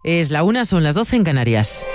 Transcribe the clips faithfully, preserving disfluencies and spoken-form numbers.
Es la una, son las doce en Canarias.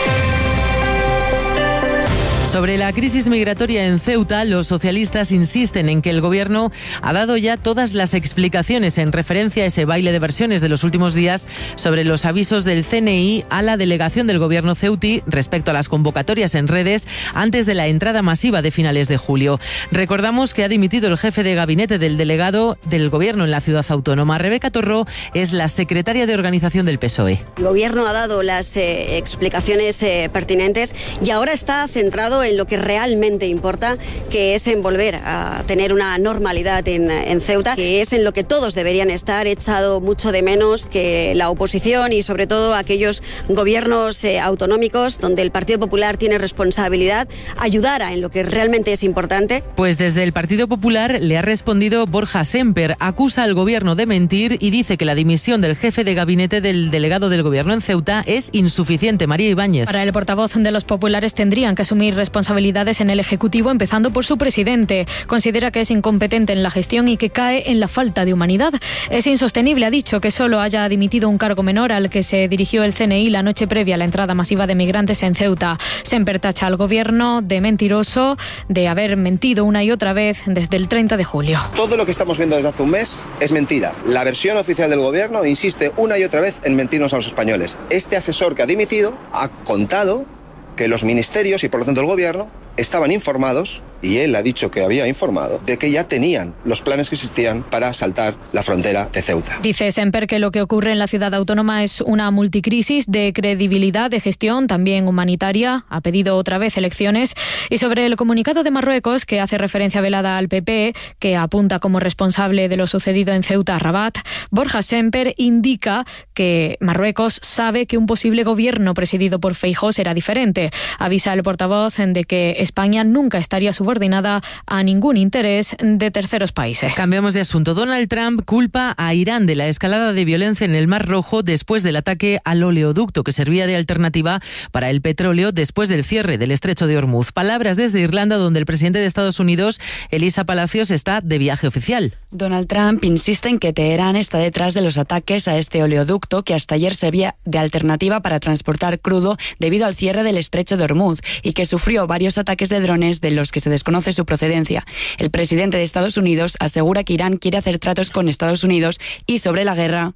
Sobre la crisis migratoria en Ceuta, los socialistas insisten en que el Gobierno ha dado ya todas las explicaciones en referencia a ese baile de versiones de los últimos días sobre los avisos del C N I a la delegación del Gobierno ceutí respecto a las convocatorias en redes antes de la entrada masiva de finales de julio. Recordamos que ha dimitido el jefe de gabinete del delegado del Gobierno en la ciudad autónoma. Rebeca Torró es la secretaria de organización del P S O E. El Gobierno ha dado las eh, explicaciones eh, pertinentes y ahora está centrado en lo que realmente importa, que es en volver a tener una normalidad en, en Ceuta, que es en lo que todos deberían estar. He echado mucho de menos que la oposición y sobre todo aquellos gobiernos eh, autonómicos donde el Partido Popular tiene responsabilidad ayudara en lo que realmente es importante. Pues desde el Partido Popular le ha respondido Borja Sémper, acusa al Gobierno de mentir y dice que la dimisión del jefe de gabinete del delegado del Gobierno en Ceuta es insuficiente. María Ibáñez. Para el portavoz de los populares tendrían que asumir responsabilidad responsabilidades en el Ejecutivo, empezando por su presidente. Considera que es incompetente en la gestión y que cae en la falta de humanidad. Es insostenible, ha dicho, que solo haya dimitido un cargo menor al que se dirigió el C N I la noche previa a la entrada masiva de migrantes en Ceuta. Sémper tacha al Gobierno de mentiroso, de haber mentido una y otra vez desde el treinta de julio. Todo lo que estamos viendo desde hace un mes es mentira. La versión oficial del Gobierno insiste una y otra vez en mentirnos a los españoles. Este asesor que ha dimitido ha contado que los ministerios y por lo tanto el Gobierno estaban informados, y él ha dicho que había informado, de que ya tenían los planes que existían para saltar la frontera de Ceuta. Dice Sémper que lo que ocurre en la ciudad autónoma es una multicrisis de credibilidad, de gestión, también humanitaria. Ha pedido otra vez elecciones. Y sobre el comunicado de Marruecos, que hace referencia velada al P P, que apunta como responsable de lo sucedido en Ceuta a Rabat, Borja Sémper indica que Marruecos sabe que un posible gobierno presidido por Feijóo será diferente. Avisa el portavoz de que España nunca estaría subordinada a ningún interés de terceros países. Cambiamos de asunto. Donald Trump culpa a Irán de la escalada de violencia en el Mar Rojo después del ataque al oleoducto que servía de alternativa para el petróleo después del cierre del estrecho de Hormuz. Palabras desde Irlanda, donde el presidente de Estados Unidos, Elisa Palacios, está de viaje oficial. Donald Trump insiste en que Teherán está detrás de los ataques a este oleoducto que hasta ayer servía de alternativa para transportar crudo debido al cierre del estrecho de Hormuz y que sufrió varios ataques de drones de los que se desconoce su procedencia. El presidente de Estados Unidos asegura que Irán quiere hacer tratos con Estados Unidos y sobre la guerra.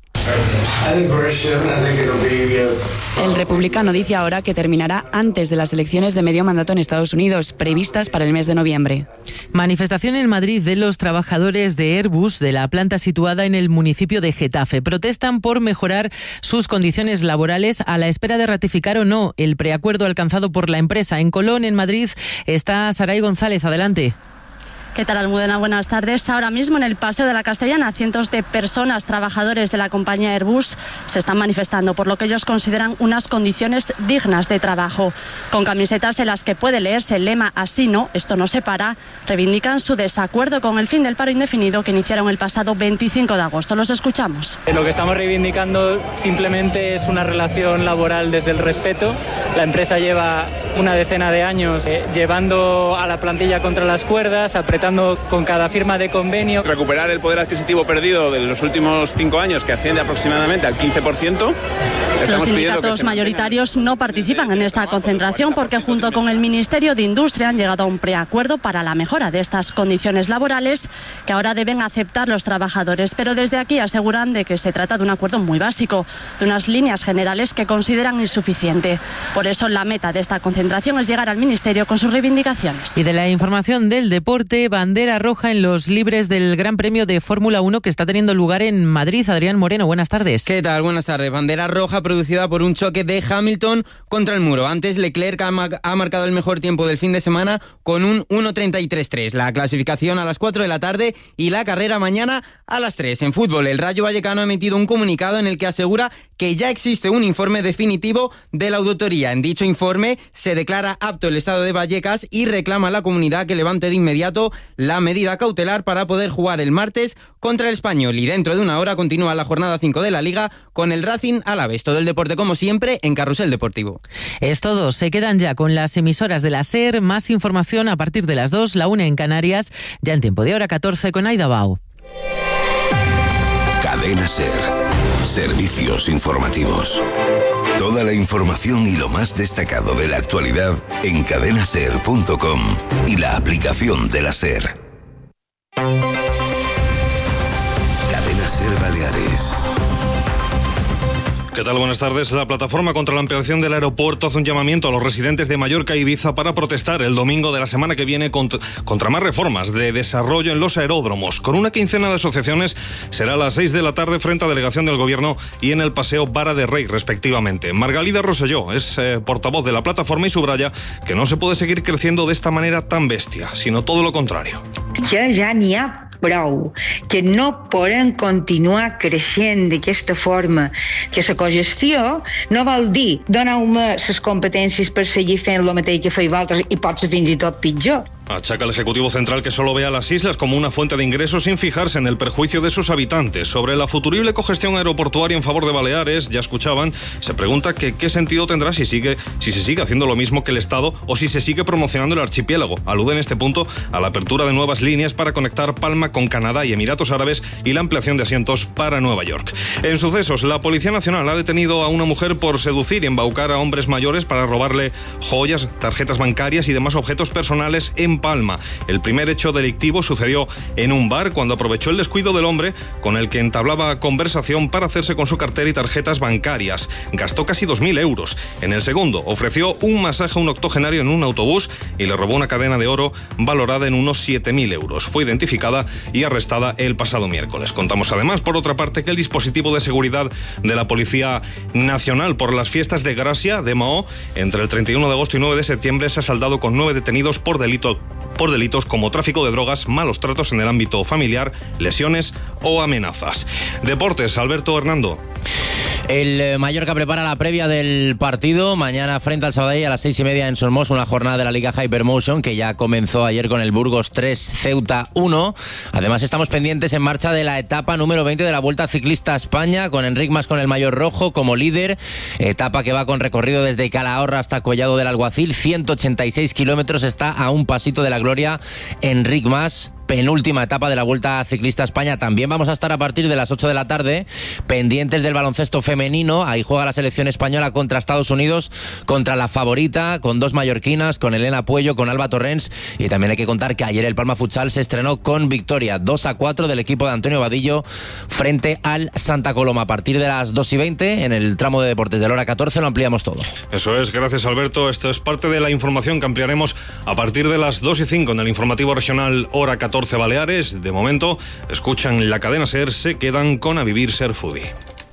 El republicano dice ahora que terminará antes de las elecciones de medio mandato en Estados Unidos, previstas para el mes de noviembre. Manifestación en Madrid de los trabajadores de Airbus de la planta situada en el municipio de Getafe. Protestan por mejorar sus condiciones laborales a la espera de ratificar o no el preacuerdo alcanzado por la empresa. En Colón, en Madrid, está Saray González. Adelante. ¿Qué tal, Almudena? Buenas tardes. Ahora mismo en el Paseo de la Castellana, cientos de personas, trabajadores de la compañía Airbus, se están manifestando por lo que ellos consideran unas condiciones dignas de trabajo. Con camisetas en las que puede leerse el lema "Así no, esto no se para", reivindican su desacuerdo con el fin del paro indefinido que iniciaron el pasado veinticinco de agosto. Los escuchamos. Lo que estamos reivindicando simplemente es una relación laboral desde el respeto. La empresa lleva una decena de años eh, llevando a la plantilla contra las cuerdas, apretando con cada firma de convenio. Recuperar el poder adquisitivo perdido de los últimos cinco años, que asciende aproximadamente al quince por ciento. Los sindicatos mayoritarios no participan en esta concentración porque junto con el Ministerio de Industria han llegado a un preacuerdo para la mejora de estas condiciones laborales que ahora deben aceptar los trabajadores. Pero desde aquí aseguran de que se trata de un acuerdo muy básico, de unas líneas generales que consideran insuficiente. Por eso la meta de esta concentración es llegar al Ministerio con sus reivindicaciones. Y de la información del deporte, bandera roja en los libres del Gran Premio de Fórmula uno que está teniendo lugar en Madrid. Adrián Moreno, buenas tardes. ¿Qué tal? Buenas tardes. Bandera roja producida por un choque de Hamilton contra el muro. Antes Leclerc ha, ma- ha marcado el mejor tiempo del fin de semana con un uno treinta y tres tres. La clasificación a las cuatro de la tarde y la carrera mañana a las tres. En fútbol, el Rayo Vallecano ha emitido un comunicado en el que asegura que ya existe un informe definitivo de la auditoría. En dicho informe se declara apto el estado de Vallecas y reclama a la comunidad que levante de inmediato la medida cautelar para poder jugar el martes contra el Español. Y dentro de una hora continúa la jornada cinco de la Liga con el Racing Alavés. Todo el deporte, como siempre, en Carrusel Deportivo. Es todo. Se quedan ya con las emisoras de la SER. Más información a partir de las dos, la una en Canarias, ya en tiempo de hora catorce con Aida Bau. Cadena SER. Servicios informativos. Toda la información y lo más destacado de la actualidad en cadena ser punto com y la aplicación de la SER. Cadena SER Baleares. ¿Qué tal? Buenas tardes. La plataforma contra la ampliación del aeropuerto hace un llamamiento a los residentes de Mallorca e Ibiza para protestar el domingo de la semana que viene contra, contra más reformas de desarrollo en los aeródromos. Con una quincena de asociaciones será a las seis de la tarde frente a delegación del Gobierno y en el Paseo Vara de Rey, respectivamente. Margalida Rosselló es eh, portavoz de la plataforma y subraya que no se puede seguir creciendo de esta manera tan bestia, sino todo lo contrario. Ja, ja n'hi ha prou, que no podem continuar creixent d'aquesta forma, que la cogestió no vol dir donar-me les competències per seguir fent el mateix que feia altres i pot ser fins i tot pitjor. Achaca al Ejecutivo Central que solo ve a las islas como una fuente de ingresos sin fijarse en el perjuicio de sus habitantes. Sobre la futurible cogestión aeroportuaria en favor de Baleares, ya escuchaban, se pregunta que qué sentido tendrá si sigue, si se sigue haciendo lo mismo que el Estado o si se sigue promocionando el archipiélago. Alude en este punto a la apertura de nuevas líneas para conectar Palma con Canadá y Emiratos Árabes y la ampliación de asientos para Nueva York. En sucesos, la Policía Nacional ha detenido a una mujer por seducir y embaucar a hombres mayores para robarle joyas, tarjetas bancarias y demás objetos personales en Palma. El primer hecho delictivo sucedió en un bar cuando aprovechó el descuido del hombre con el que entablaba conversación para hacerse con su cartera y tarjetas bancarias. Gastó casi dos mil euros. En el segundo, ofreció un masaje a un octogenario en un autobús y le robó una cadena de oro valorada en unos siete mil euros. Fue identificada y arrestada el pasado miércoles. Contamos además, por otra parte, que el dispositivo de seguridad de la Policía Nacional por las fiestas de Gracia de Mahó entre el treinta y uno de agosto y nueve de septiembre se ha saldado con nueve detenidos por delito por delitos como tráfico de drogas, malos tratos en el ámbito familiar, lesiones o amenazas. Deportes, Alberto Hernando. El Mallorca prepara la previa del partido mañana frente al Sabadell a las seis y media en Solmos, una jornada de la Liga Hypermotion que ya comenzó ayer con el Burgos tres, Ceuta uno. Además estamos pendientes en marcha de la etapa número veinte de la Vuelta Ciclista a España, con Enric Mas con el maillot rojo como líder, etapa que va con recorrido desde Calahorra hasta Collado del Alguacil, ciento ochenta y seis kilómetros, está a un pasito de la gloria Enric Mas. Penúltima etapa de la Vuelta Ciclista a España. También vamos a estar a partir de las ocho de la tarde pendientes del baloncesto femenino. Ahí juega la selección española contra Estados Unidos, contra la favorita, con dos mallorquinas, con Elena Puello, con Alba Torrens. Y también hay que contar que ayer el Palma Futsal se estrenó con victoria dos a cuatro del equipo de Antonio Vadillo frente al Santa Coloma. A partir de las dos y veinte, en el tramo de deportes de la hora catorce, lo ampliamos todo. Eso es, gracias Alberto. Esto es parte de la información que ampliaremos a partir de las dos y cinco en el informativo regional hora catorce Baleares. De momento, escuchan la cadena SER, se quedan con A Vivir Ser Foodie.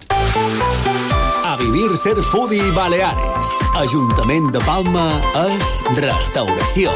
A Vivir Ser Foodie Baleares. Ajuntament de Palma és restauració.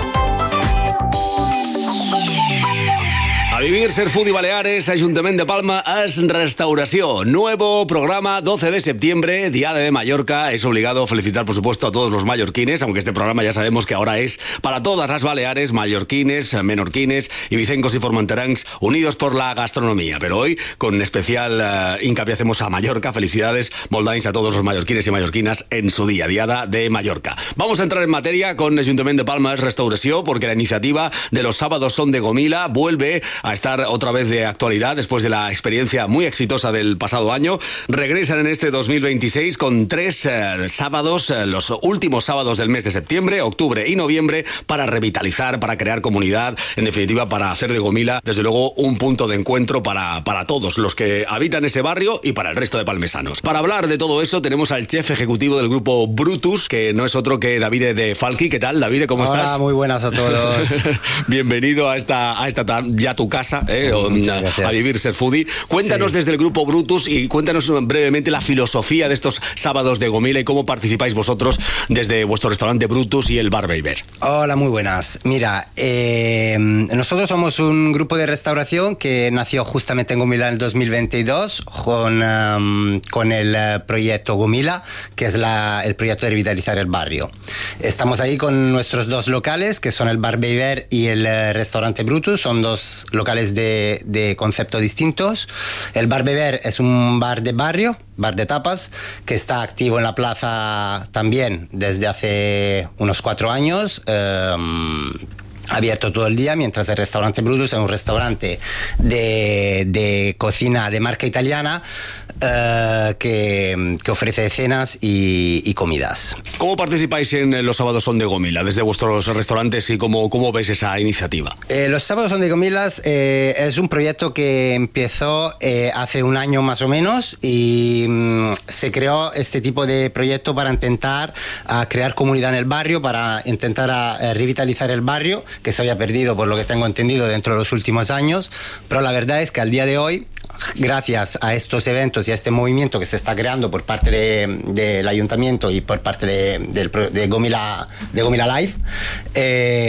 A Vivir Ser Foodie Baleares, Ayuntamiento de Palma es restauración. Nuevo programa, doce de septiembre, Día de Mallorca. Es obligado felicitar, por supuesto, a todos los mallorquines, aunque este programa ya sabemos que ahora es para todas las Baleares, mallorquines, menorquines, ibicencos y formenterancs, unidos por la gastronomía. Pero hoy, con especial uh, hincapié hacemos a Mallorca. Felicidades, moldains, a todos los mallorquines y mallorquinas en su día, Diada de Mallorca. Vamos a entrar en materia con Ayuntamiento de Palma es restauración, porque la iniciativa de los sábados son de Gomila vuelve a estar otra vez de actualidad después de la experiencia muy exitosa del pasado año. Regresan en este dos mil veintiséis con tres eh, sábados, eh, los últimos sábados del mes de septiembre, octubre y noviembre, para revitalizar, para crear comunidad, en definitiva para hacer de Gomila, desde luego, un punto de encuentro para, para todos los que habitan ese barrio y para el resto de palmesanos. Para hablar de todo eso tenemos al chef ejecutivo del grupo Brutus, que no es otro que David de Falqui. ¿Qué tal, David? ¿Cómo Hola, estás? Hola, muy buenas a todos. Bienvenido a esta, a esta ya tu casa, eh, a, a Vivir Ser Foodie. Cuéntanos sí. desde el grupo Brutus y cuéntanos brevemente la filosofía de estos sábados de Gomila y cómo participáis vosotros desde vuestro restaurante Brutus y el Bar Beiber. Hola, muy buenas. Mira, eh, nosotros somos un grupo de restauración que nació justamente en Gomila en el dos mil veintidós con, um, con el uh, proyecto Gomila, que es la, el proyecto de revitalizar el barrio. Estamos ahí con nuestros dos locales, que son el Bar Beiber y el uh, restaurante Brutus. Son dos locales de, de concepto distintos. El Bar Beiber es un bar de barrio, bar de tapas, que está activo en la plaza también desde hace unos cuatro años. Um, abierto todo el día, mientras el restaurante Brutus es un restaurante de, de cocina de marca italiana, uh, que, que ofrece cenas y, y comidas. ¿Cómo participáis en Los Sábados Son de Gomila desde vuestros restaurantes y cómo, cómo veis esa iniciativa? Eh, Los Sábados Son de Gomilas eh, es un proyecto que empezó eh, hace un año más o menos y mm, se creó este tipo de proyecto para intentar uh, crear comunidad en el barrio, para intentar uh, revitalizar el barrio que se había perdido, por lo que tengo entendido, dentro de los últimos años, pero la verdad es que al día de hoy, gracias a estos eventos y a este movimiento que se está creando por parte de, del ayuntamiento y por parte de, de, de, Gomila, de Gomila Live, eh,